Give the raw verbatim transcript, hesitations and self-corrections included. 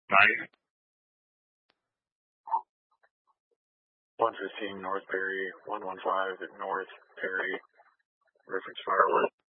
Nine. one fifteen North Perry, one one five at North Perry, reference fireworks.